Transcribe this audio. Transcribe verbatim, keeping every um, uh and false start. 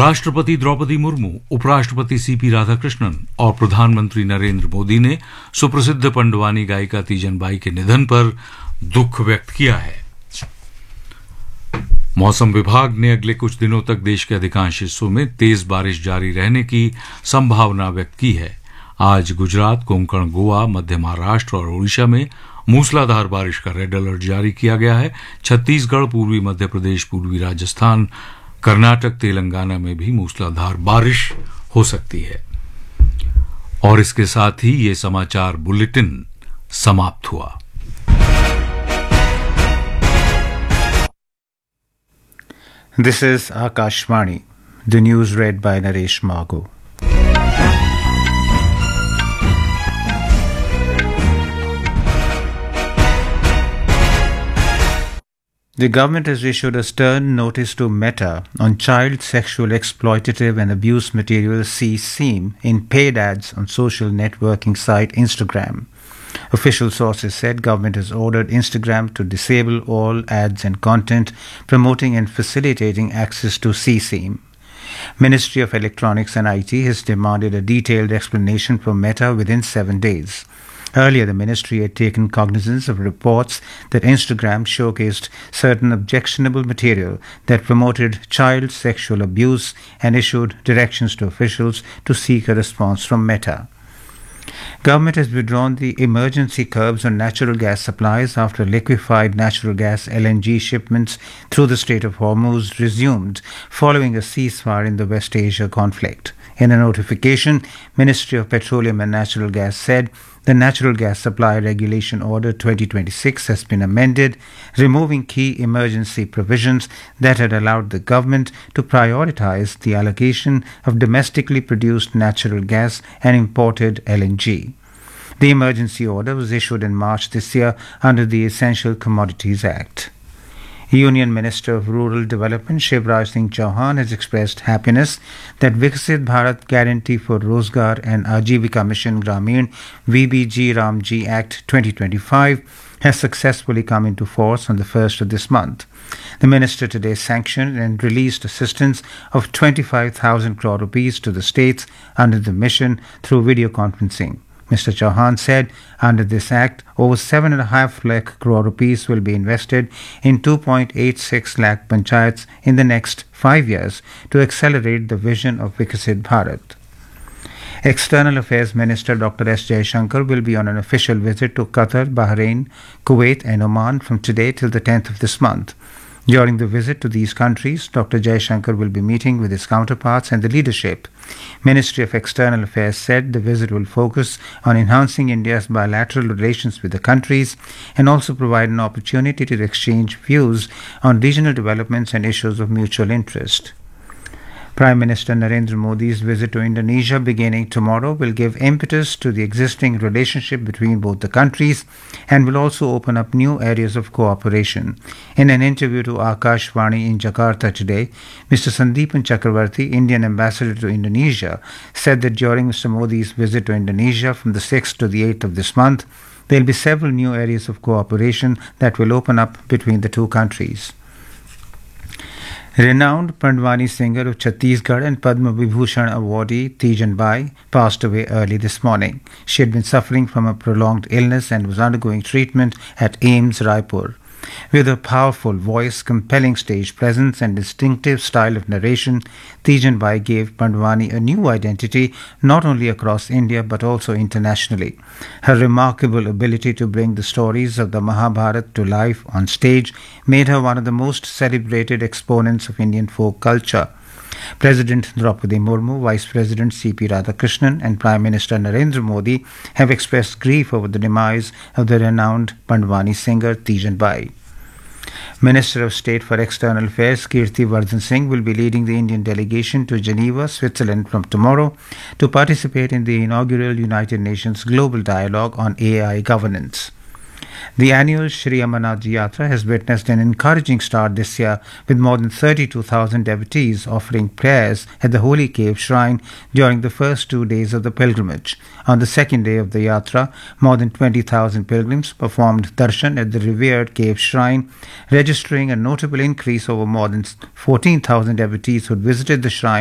राष्ट्रपति द्रौपदी मुर्मू, उपराष्ट्रपति सीपी राधाकृष्णन और प्रधानमंत्री नरेंद्र मोदी ने सुप्रसिद्ध पंडवानी गायिका तीजन बाई के निधन पर दुख व्यक्त किया है। मौसम विभाग ने अगले कुछ दिनों तक देश के अधिकांश हिस्सों में तेज बारिश जारी रहने की संभावना व्यक्त की है। आज गुजरात, कोंकण, गोवा, मध्य महाराष्ट्र और ओडिशा में मूसलाधार बारिश का रेड अलर्ट जारी किया गया है। छत्तीसगढ़, पूर्वी मध्य प्रदेश, पूर्वी राजस्थान, कर्नाटक, तेलंगाना में भी मूसलाधार बारिश हो सकती है। और इसके साथ ही ये समाचार बुलेटिन समाप्त हुआ। This is Akashvani. The news read by Naresh Margo. The government has issued a stern notice to Meta on child sexual exploitative and abuse material C SEAM in paid ads on social networking site Instagram. Official sources said government has ordered Instagram to disable all ads and content promoting and facilitating access to C SEAM. Ministry of Electronics and I T has demanded a detailed explanation from Meta within seven days. Earlier, the ministry had taken cognizance of reports that Instagram showcased certain objectionable material that promoted child sexual abuse and issued directions to officials to seek a response from Meta. Government has withdrawn the emergency curbs on natural gas supplies after liquefied natural gas L N G shipments through the Strait of Hormuz resumed following a ceasefire in the West Asia conflict. In a notification, Ministry of Petroleum and Natural Gas said the Natural Gas Supply Regulation Order twenty twenty-six has been amended, removing key emergency provisions that had allowed the government to prioritize the allocation of domestically produced natural gas and imported L N G. The emergency order was issued in March this year under the Essential Commodities Act. Union Minister of Rural Development Shivraj Singh Chauhan has expressed happiness that Viksit Bharat Guarantee for Rozgar and Ajivika Mission Gramin V B G Ramji Act twenty twenty-five has successfully come into force on the first of this month. The minister today sanctioned and released assistance of twenty-five thousand crore rupees to the states under the mission through video conferencing. Mister Chauhan said under this act, over seven point five lakh crore rupees will be invested in two point eight six lakh panchayats in the next five years to accelerate the vision of Viksit Bharat. External Affairs Minister Doctor S. Jaishankar will be on an official visit to Qatar, Bahrain, Kuwait and Oman from today till the tenth of this month. During the visit to these countries, Doctor Jaishankar will be meeting with his counterparts and the leadership. Ministry of External Affairs said the visit will focus on enhancing India's bilateral relations with the countries and also provide an opportunity to exchange views on regional developments and issues of mutual interest. Prime Minister Narendra Modi's visit to Indonesia beginning tomorrow will give impetus to the existing relationship between both the countries and will also open up new areas of cooperation. In an interview to Akashvani in Jakarta today, Mister Sandeepan Chakravarti, Indian ambassador to Indonesia, said that during Mister Modi's visit to Indonesia from the sixth to the eighth of this month, there will be several new areas of cooperation that will open up between the two countries. Renowned Pandwani singer of Chhattisgarh and Padma Vibhushan awardee Tejan Bai passed away early this morning. She had been suffering from a prolonged illness and was undergoing treatment at AIIMS Raipur. With her powerful voice, compelling stage presence and distinctive style of narration, Tejan Bai gave Pandwani a new identity not only across India but also internationally. Her remarkable ability to bring the stories of the Mahabharata to life on stage made her one of the most celebrated exponents of Indian folk culture. President Draupadi Murmu, Vice President C P Radhakrishnan and Prime Minister Narendra Modi have expressed grief over the demise of the renowned Pandwani singer Tejan Bai. Minister of State for External Affairs Kirti Vardhan Singh will be leading the Indian delegation to Geneva, Switzerland from tomorrow to participate in the inaugural United Nations Global Dialogue on A I Governance. The annual Shri Amarnath Yatra has witnessed an encouraging start this year with more than thirty-two thousand devotees offering prayers at the Holy Cave Shrine during the first two days of the pilgrimage. On the second day of the Yatra, more than twenty thousand pilgrims performed darshan at the revered cave shrine, registering a notable increase over more than fourteen thousand devotees who visited the shrine